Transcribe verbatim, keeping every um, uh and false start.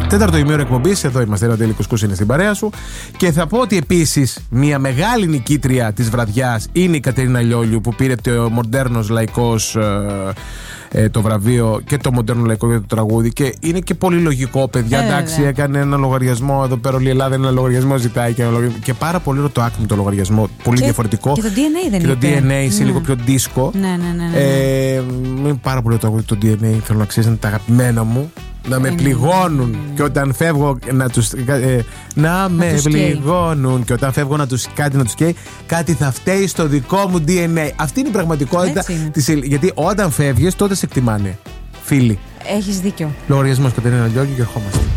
Τέταρτο ημίωρο εκπομπής, εδώ είμαστε. Ένα τελικό είναι στην παρέα σου. Και θα πω ότι επίσης μια μεγάλη νικήτρια της βραδιάς είναι η Κατερίνα Λιόλιου, που πήρε το μοντέρνος λαϊκός ε, ε, το βραβείο και το μοντέρνο λαϊκό για το τραγούδι. Και είναι και πολύ λογικό, παιδιά. Ε, εντάξει, βέβαια. Έκανε ένα λογαριασμό εδώ πέρα. Όλη η Ελλάδα ένα λογαριασμό ζητάει και, ένα λογαριασμό, και πάρα πολύ ωραίο το Acme το λογαριασμό. Πολύ και, διαφορετικό. Και το ντι εν έι δεν είναι. Και το ντι εν έι είσαι ναι. λίγο πιο δίσκο. Ναι, ναι, ναι. ναι, ναι. Ε, είναι πάρα πολύ ωραίο το ντι εν έι. Θέλω να ξέρεις, είναι τα αγαπημένα μου. Να με πληγώνουν και όταν φεύγω να τους, ε, να με τους πληγώνουν καίει. Και όταν φεύγω να τους, κάτι να τους καίει, κάτι θα φταίει στο δικό μου ντι εν έι. Αυτή είναι η πραγματικότητα της, γιατί όταν φεύγεις τότε σε εκτιμάνε. Φίλοι. Έχεις δίκιο. Λογαριασμός Κατερίνα Λιόλιου και ερχόμαστε.